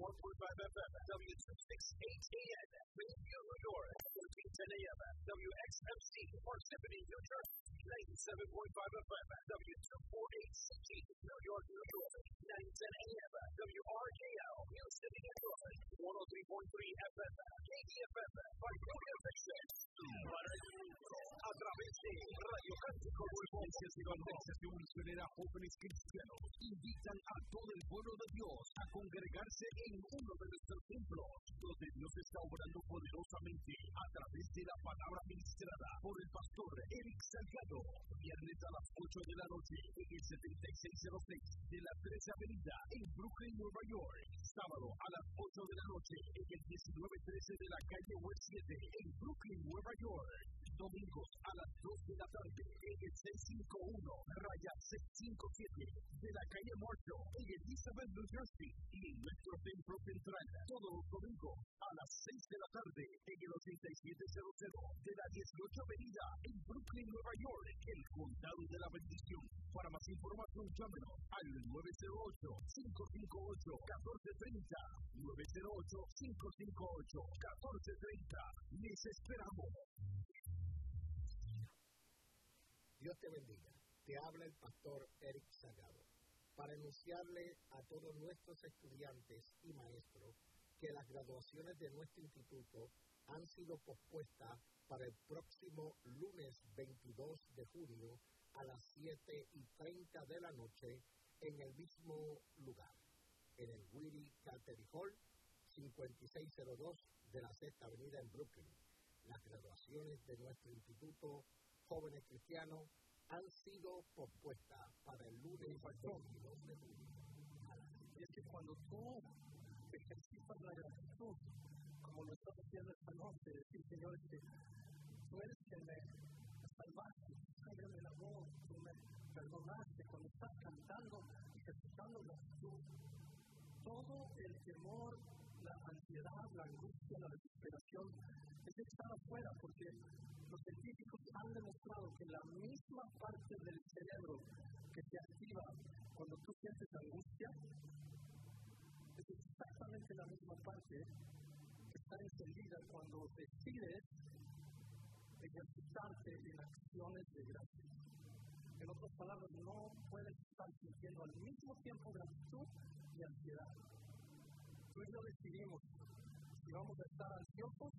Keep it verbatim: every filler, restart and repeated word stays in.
one point five F M, W two sixty-eight A M, Greenville, New York, fourteen ten A M, W X M C, Parsippany, New Jersey, ninety-seven point five F M, W two forty-eight C G, New York, New York, nine ten A M, W R K L, Houston, Illinois, one oh three point three F M, K D F M, Magnolia, Texas. Para el mundo, a través de Radio Cántico Nuevo, iglesias irlandeses de misionera jóvenes cristianos invitan a todo el pueblo de Dios a congregarse en uno de nuestros templos, donde Dios está obrando poderosamente a través de la palabra ministrada por el pastor Eric Salgado. Viernes a las ocho de la noche en el setenta y seis cero seis de la trece Avenida en Brooklyn, Nueva York. Sábado a las ocho de la noche en el diecinueve trece de la calle West siete en Brooklyn, Nueva York. Domingos a las dos de la tarde en el seiscientos cincuenta y uno raya seiscientos cincuenta y siete de la calle Marshall en Elizabeth, New Jersey, y en nuestro templo central todos los domingos a las seis de la tarde en el ochenta y siete cero cero de la dieciocho Avenida en Brooklyn, Nueva York, el condado de la bendición. Para más información llámenos al nueve cero ocho, cinco cinco ocho, uno cuatro tres cero, nueve cero ocho, cinco cinco ocho, uno cuatro tres cero. Les esperamos. Dios te bendiga. Te habla el pastor Eric Salgado para anunciarle a todos nuestros estudiantes y maestros que las graduaciones de nuestro instituto han sido pospuestas para el próximo lunes veintidós de junio a las siete y treinta de la noche en el mismo lugar, en el Willie Carter Hall, cincuenta y seis cero dos de la sexta Avenida en Brooklyn. Las graduaciones de nuestro instituto Jóvenes Cristianos han sido pospuestas para el lunes veintidós de junio. Y es que cuando tú ejercitas la gratitud, como lo estás haciendo esta noche, decir, Señor, que tú eres quien me salvaste, tu sangre me lavó, tú me perdonaste, cuando estás cantando y ejercitando gratitud, todo el temor, la ansiedad, la angustia, la desesperación, es estar afuera, porque los científicos han demostrado que la misma parte del cerebro que se activa cuando tú sientes angustia es exactamente la misma parte que está encendida cuando decides ejercitarte en acciones de gracia. En otras palabras, no puedes estar sintiendo al mismo tiempo gratitud y ansiedad. Tú y yo decidimos si vamos a estar ansiosos